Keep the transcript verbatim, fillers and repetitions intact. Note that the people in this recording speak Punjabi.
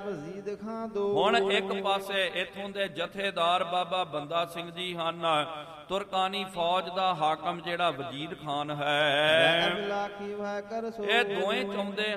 ਵਜ਼ੀਦ ਖਾਂ ਦੋ। ਹੁਣ ਇੱਕ ਪਾਸੇ ਇਥੋਂ ਦੇ ਜਥੇਦਾਰ ਬਾਬਾ ਬੰਦਾ ਸਿੰਘ ਜੀ ਹਨ, ਤੁਰਕਾਨੀ ਫੌਜ ਦਾ ਹਾਕਮ ਜਿਹੜਾ ਵਜੀਦ ਖਾਨ ਹੈ, ਇਹ ਦੋਵੇਂ ਚਾਹੁੰਦੇ